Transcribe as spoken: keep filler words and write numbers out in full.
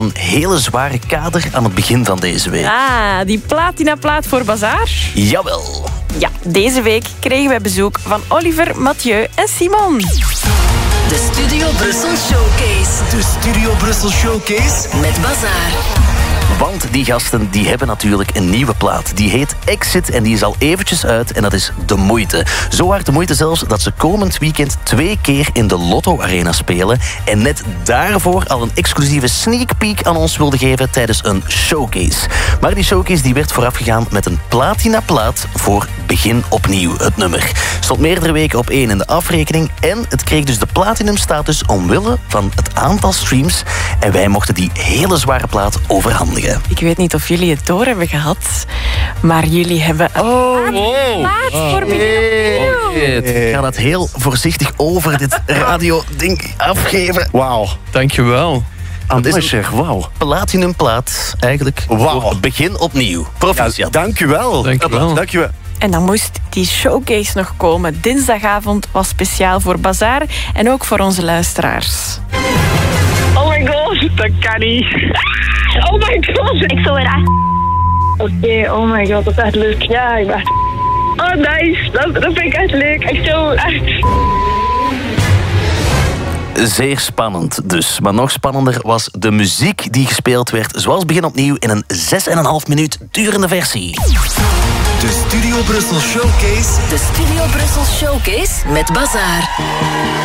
Een hele zware kader aan het begin van deze week. Ah, die platinaplaat voor Bazaar? Jawel. Ja, deze week kregen wij bezoek van Oliver, Mathieu en Simon. De Studio Brussel Showcase. De Studio Brussel Showcase Met Bazaar. Want die gasten die hebben natuurlijk een nieuwe plaat. Die heet Exit en die is al eventjes uit en dat is de moeite. Zo hard de moeite zelfs dat ze komend weekend twee keer in de Lotto Arena spelen. En net daarvoor al een exclusieve sneak peek aan ons wilden geven tijdens een showcase. Maar die showcase die werd voorafgegaan met een platinaplaat voor Begin Opnieuw, het nummer. Stond meerdere weken op één in de afrekening en het kreeg dus de platinumstatus omwille van het aantal streams. En wij mochten die hele zware plaat overhandigen. Ik weet niet of jullie het door hebben gehad, maar jullie hebben een Oh, plaat voor Begin Opnieuw. Ik ga dat heel voorzichtig over dit radio-ding afgeven. Wauw. Dankjewel. Het is Amai een zeg, wauw. platinumplaat, eigenlijk. Wauw. Voor Begin Opnieuw. Proficiat. Dank u wel. Dankjewel. Dank u wel. En dan moest die showcase nog komen. Dinsdagavond was speciaal voor Bazaar en ook voor onze luisteraars. Oh my god, dat kan niet. Oh my god. Ik zou er Oké, okay, oh my god, dat is echt leuk. Ja, ik ben... Oh, nice. Dat, dat vind ik echt leuk. Echt zo, echt... Zeer spannend dus. Maar nog spannender was de muziek die gespeeld werd, zoals Begin Opnieuw, in een zes en een half minuut durende versie. De Studio Brussel Showcase. De Studio Brussel Showcase met Bazaar.